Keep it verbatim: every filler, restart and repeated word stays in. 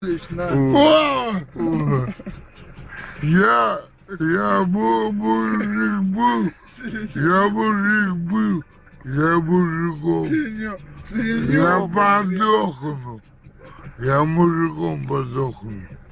О! Я, я был, мужик был, я мужик был, я мужиком, я подохну, я мужиком подохну.